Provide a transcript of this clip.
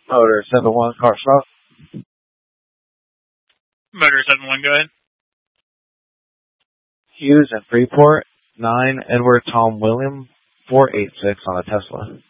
Motor 7-1, car stop. Motor 7-1, go ahead. Hughes and Freeport, 9 Edward Tom William, 486 on a Tesla.